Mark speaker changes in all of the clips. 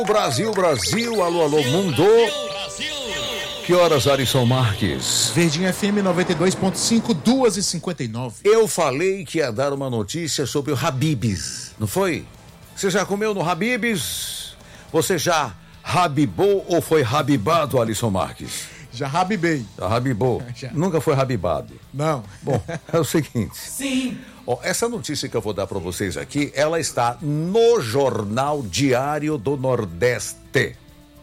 Speaker 1: Brasil, Brasil, alô, alô, mundo. Que horas, Alisson Marques?
Speaker 2: Verdinho FM 92.5, 2h59.
Speaker 1: Eu falei que ia dar uma notícia sobre o Habib's, não foi? Você já comeu no Habib's? Você já habibou ou foi habibado, Alisson Marques?
Speaker 2: Já rabibei.
Speaker 1: Já habibou?
Speaker 2: Já.
Speaker 1: Nunca foi habibado?
Speaker 2: Não.
Speaker 1: Bom, é o seguinte.
Speaker 3: Sim.
Speaker 1: Ó, essa notícia que eu vou dar para vocês aqui, ela está no Jornal Diário do Nordeste.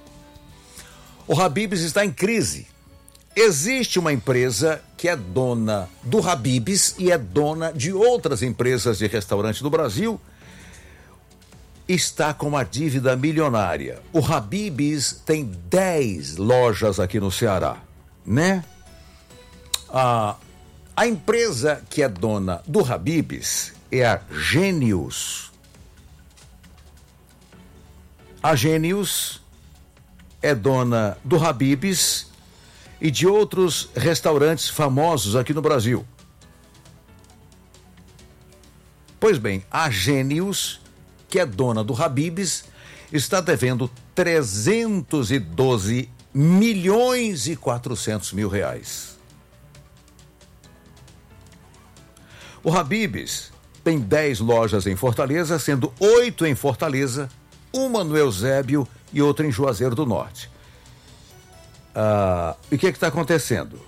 Speaker 1: O Habib's está em crise. Existe uma empresa que é dona do Habib's e é dona de outras empresas de restaurante do Brasil. Está com uma dívida milionária. O Habib's tem 10 lojas aqui no Ceará, né? A empresa que é dona do Habib's é a Gênios. A Gênios é dona do Habib's e de outros restaurantes famosos aqui no Brasil. Pois bem, a Gênios, que é dona do Habib's, está devendo 312 milhões e 400 mil reais. O Habib's tem 10 lojas em Fortaleza, sendo 8 em Fortaleza, uma no Eusébio e outra em Juazeiro do Norte. E o que está acontecendo?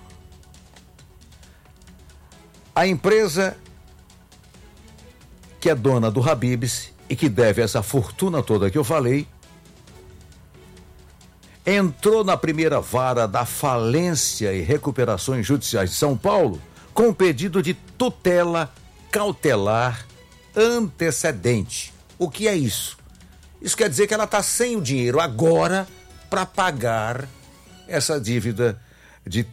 Speaker 1: A empresa que é dona do Habib's e que deve essa fortuna toda que eu falei, entrou na primeira vara da falência e recuperações judiciais de São Paulo com um pedido de tutela cautelar antecedente. O que é isso? Isso quer dizer que ela está sem o dinheiro agora para pagar essa dívida de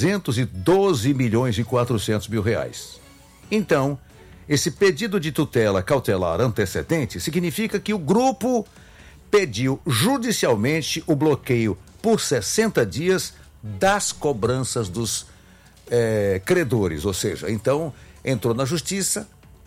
Speaker 1: 312 milhões e 400 mil reais. Então, esse pedido de tutela cautelar antecedente significa que o grupo pediu judicialmente o bloqueio por 60 dias das cobranças dos credores, ou seja, então entrou na justiça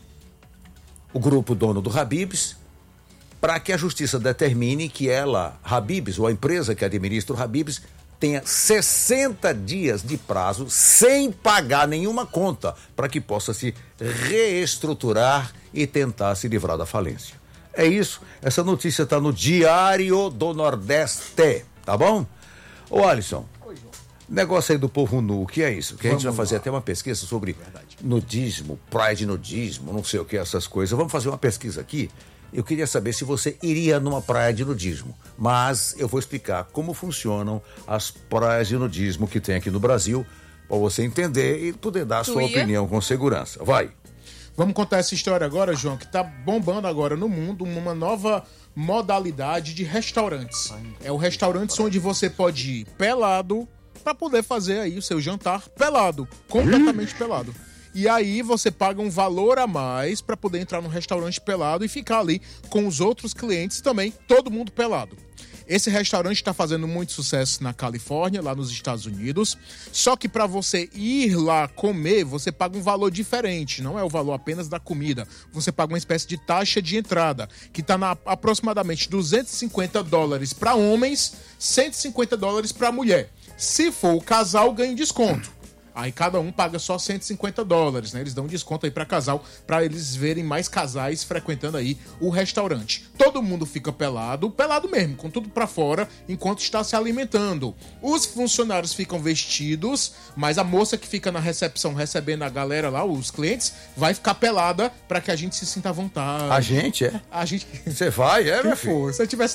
Speaker 1: o grupo dono do Habib's para que a justiça determine que ela, Habib's, ou a empresa que administra o Habib's, tenha 60 dias de prazo sem pagar nenhuma conta para que possa se reestruturar e tentar se livrar da falência. É isso, essa notícia está no Diário do Nordeste, tá bom? Ô Alisson, negócio aí do povo nu, o que é isso? Que a gente vai fazer até uma pesquisa sobre nudismo, pride nudismo, não sei o que, essas coisas. Vamos fazer uma pesquisa aqui. Eu queria saber se você iria numa praia de nudismo, mas eu vou explicar como funcionam as praias de nudismo que tem aqui no Brasil, para você entender e poder dar a sua opinião com segurança. Vai.
Speaker 2: Vamos contar essa história agora, João, que tá bombando agora no mundo uma nova modalidade de restaurantes. É o restaurante onde você pode ir pelado para poder fazer aí o seu jantar pelado, completamente pelado. E aí você paga um valor a mais para poder entrar no restaurante pelado e ficar ali com os outros clientes também, todo mundo pelado. Esse restaurante está fazendo muito sucesso na Califórnia, lá nos Estados Unidos. Só que para você ir lá comer, você paga um valor diferente. Não é o valor apenas da comida. Você paga uma espécie de taxa de entrada, que está na aproximadamente $250 para homens, $150 para mulher. Se for o casal, ganha desconto. Aí cada um paga só $150, né? Eles dão um desconto aí pra casal, pra eles verem mais casais frequentando aí o restaurante. Todo mundo fica pelado mesmo, com tudo pra fora, enquanto está se alimentando. Os funcionários ficam vestidos, mas a moça que fica na recepção recebendo a galera lá, os clientes, vai ficar pelada pra que a gente se sinta à vontade.
Speaker 1: A gente, é?
Speaker 2: A gente...
Speaker 1: Você vai, minha filha?
Speaker 2: Se eu tivesse